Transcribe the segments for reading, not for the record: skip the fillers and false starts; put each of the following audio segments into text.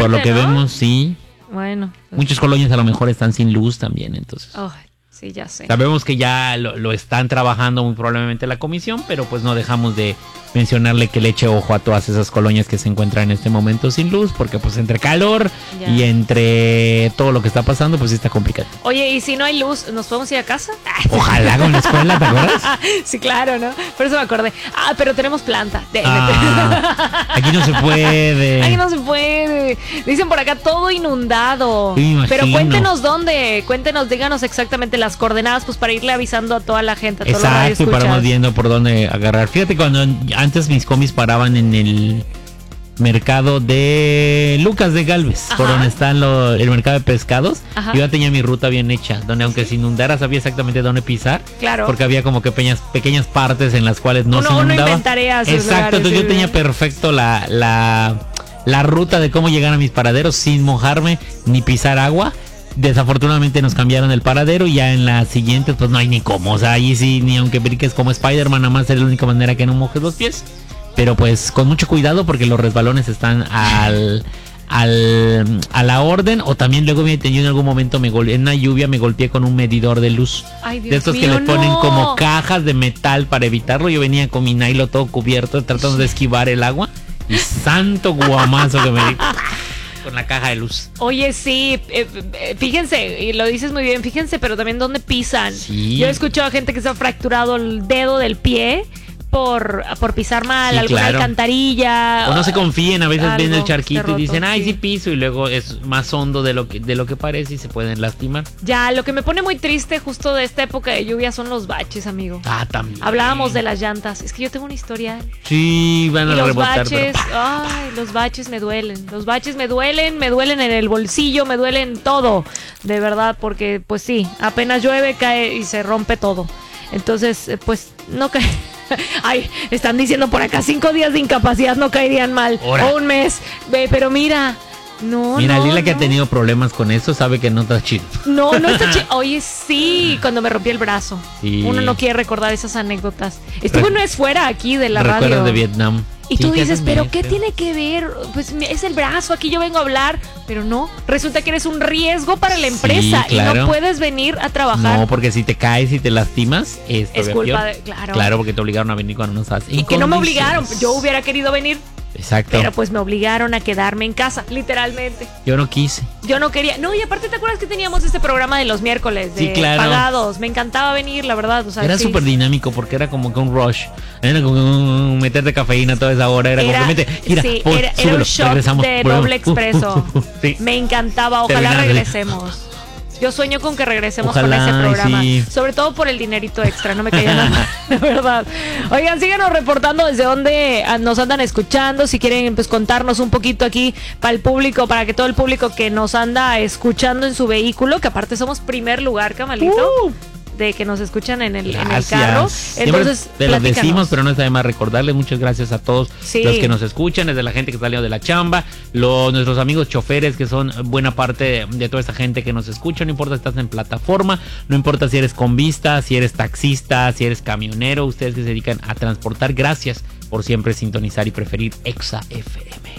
por lo que vemos, sí. Bueno. Muchas colonias a lo mejor están sin luz también, entonces. Sí, ya sé. Sabemos que ya lo están trabajando muy probablemente la comisión, pero pues no dejamos de mencionarle que le eche ojo a todas esas colonias que se encuentran en este momento sin luz, porque pues entre calor y entre todo lo que está pasando, pues sí está complicado. Oye, ¿y si no hay luz, nos podemos ir a casa? Ojalá con la escuela, ¿te acuerdas? Sí, claro, ¿no? Por eso me acordé. Pero tenemos planta. Aquí no se puede. Aquí no se puede. Dicen por acá todo inundado. Sí, pero cuéntenos dónde. Díganos exactamente las coordenadas, pues para irle avisando a toda la gente, a todos los radioescuchas. Exacto, y paramos viendo por dónde agarrar. Fíjate, cuando antes mis combis paraban en el mercado de Lucas de Galvez, por donde está el mercado de pescados. Yo ya tenía mi ruta bien hecha, donde aunque se inundara sabía exactamente dónde pisar. Claro. Porque había como que pequeñas partes en las cuales no se inundaba. Uno inventaría esos Exacto, lugares, entonces yo tenía perfecto la ruta de cómo llegar a mis paraderos sin mojarme ni pisar agua. Desafortunadamente nos cambiaron el paradero y ya en las siguientes pues no hay ni cómo, o sea, ahí sí, ni aunque brinques como Spider-Man, nada más es la única manera que no mojes los pies, pero pues con mucho cuidado porque los resbalones están a la orden, o también luego yo en algún momento en una lluvia me golpeé con un medidor de luz. Ay, Dios de estos mío, que le ponen como cajas de metal para evitarlo. Yo venía con mi nylon todo cubierto tratando de esquivar el agua y santo guamazo que me di con la caja de luz. Oye, sí, fíjense, y lo dices muy bien, fíjense, pero también dónde pisan. Sí. Yo he escuchado a gente que se ha fracturado el dedo del pie por pisar mal, alguna alcantarilla. O no se confíen, a veces ven el charquito y dicen, sí. sí piso, y luego es más hondo de lo que parece y se pueden lastimar. Ya, lo que me pone muy triste justo de esta época de lluvia son los baches, amigo. También. Hablábamos de las llantas, es que yo tengo una historia. Sí, van a rebotar. Los baches me duelen. Los baches me duelen en el bolsillo, me duelen todo, de verdad, porque pues sí, apenas llueve, cae y se rompe todo. Entonces, pues no cae. Ay, están diciendo por acá 5 días de incapacidad no caerían mal. O un mes. Pero mira, Lila que ha tenido problemas con eso sabe que no está chido. No está chido. Oye, sí, cuando me rompí el brazo. Sí. Uno no quiere recordar esas anécdotas. Estuve una vez fuera aquí de la radio. Recuerdos de Vietnam. Y tú dices, ¿pero qué tiene que ver? Pues es el brazo, aquí yo vengo a hablar. Pero no, resulta que eres un riesgo para la empresa, claro. Y no puedes venir a trabajar. No, porque si te caes y te lastimas, es culpa de... Claro. Claro, porque te obligaron a venir cuando no estás. Y que no me obligaron, yo hubiera querido venir. Exacto. Pero pues me obligaron a quedarme en casa, literalmente. Yo no quise. Yo no quería. No, y aparte, ¿te acuerdas que teníamos este programa de los miércoles? De pagados. Me encantaba venir, la verdad. O sea, era súper dinámico porque era como que un rush. Era como meterte cafeína toda esa hora. Era como que era un shot de doble expreso. Sí. Me encantaba. Ojalá regresemos. Yo sueño con que regresemos con ese programa. Sí. Sobre todo por el dinerito extra, no me caía nada mal, de verdad. Oigan, síganos reportando desde dónde nos andan escuchando. Si quieren, pues contarnos un poquito aquí para el público, para que todo el público que nos anda escuchando en su vehículo, que aparte somos primer lugar, Camalito. De que nos escuchan en el carro. Entonces, te lo decimos, pero no está de más recordarle. Muchas gracias a todos los que nos escuchan, desde la gente que salió de la chamba, nuestros amigos choferes, que son buena parte de toda esta gente que nos escucha. No importa si estás en plataforma, no importa si eres convista, si eres taxista, si eres camionero, ustedes que se dedican a transportar, gracias por siempre sintonizar y preferir Exa FM.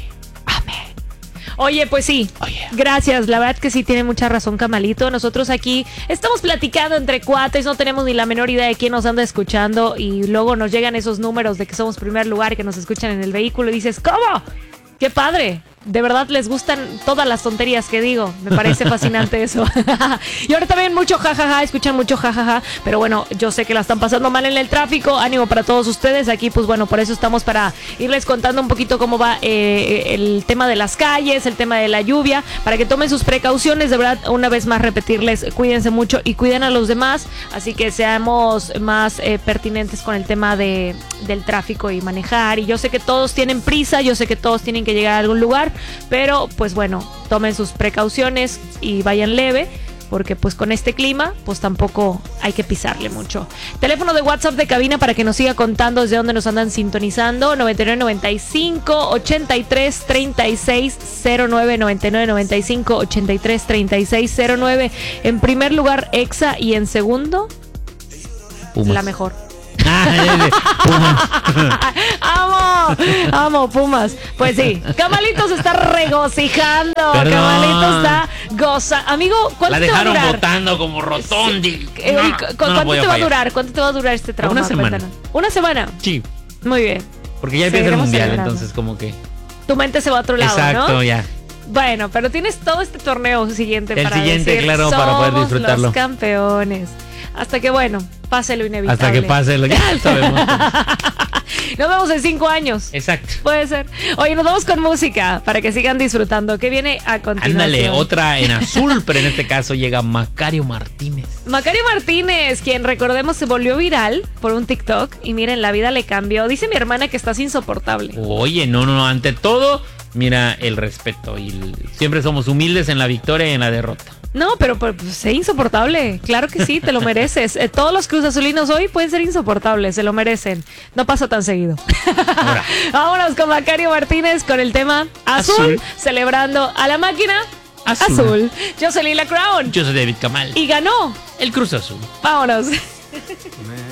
Oye, pues sí, gracias, la verdad que sí tiene mucha razón Camalito. Nosotros aquí estamos platicando entre cuates, no tenemos ni la menor idea de quién nos anda escuchando y luego nos llegan esos números de que somos primer lugar y que nos escuchan en el vehículo y dices, ¿cómo? ¡Qué padre! De verdad les gustan todas las tonterías que digo. Me parece fascinante eso. Y ahora también mucho jajaja, escuchan mucho jajaja. Pero bueno, yo sé que la están pasando mal en el tráfico. Ánimo para todos ustedes. Aquí, pues bueno, por eso estamos para irles contando un poquito cómo va el tema de las calles, el tema de la lluvia, para que tomen sus precauciones. De verdad, una vez más repetirles, cuídense mucho y cuiden a los demás. Así que seamos más pertinentes con el tema del tráfico y manejar. Y yo sé que todos tienen prisa, yo sé que todos tienen que llegar a algún lugar. Pero pues bueno, tomen sus precauciones y vayan leve, porque pues con este clima pues tampoco hay que pisarle mucho. Teléfono de WhatsApp de cabina para que nos siga contando desde dónde nos andan sintonizando: 9995 83 36 09, 9995 83 36 09. En primer lugar Exa y en segundo Pumas. La mejor. Amo Pumas. Pues sí, Camalito se está regocijando. Perdón. Camalito está gozando. Amigo, ¿cuánto te va a durar? La dejaron votando como Rotondi. ¿Cuánto te va a durar? ¿Cuánto te va a durar este trauma? Una semana. Cuéntanos. ¿Una semana? Sí. Muy bien. Porque ya empieza el mundial, entonces como que... Tu mente se va a otro lado, exacto, ¿no? Ya. Bueno, pero tienes todo este torneo siguiente para decir, claro, para poder disfrutarlo. Los campeones. Hasta que, bueno, pase lo inevitable. Hasta que pase lo... Ya sabemos. Nos vemos en 5 años. Exacto. Puede ser. Oye, nos vamos con música para que sigan disfrutando. ¿Qué viene a continuación? Ándale, otra en azul, pero en este caso llega Macario Martínez. Macario Martínez, quien recordemos se volvió viral por un TikTok. Y miren, la vida le cambió. Dice mi hermana que estás insoportable. Oye, no, ante todo, mira, el respeto. Y siempre somos humildes en la victoria y en la derrota. No, pero pues, sé insoportable. Claro que sí, te lo mereces. Todos los Cruz Azulinos hoy pueden ser insoportables, se lo merecen. No pasa tan seguido. Vámonos con Macario Martínez con el tema Azul. Celebrando a la máquina Azul. Yo soy Lila Crown. Yo soy David Camal. Y ganó el Cruz Azul. Vámonos.